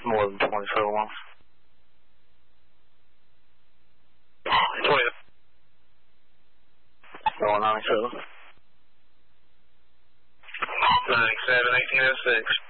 more than 24 once. 20. 97. 97, 1806.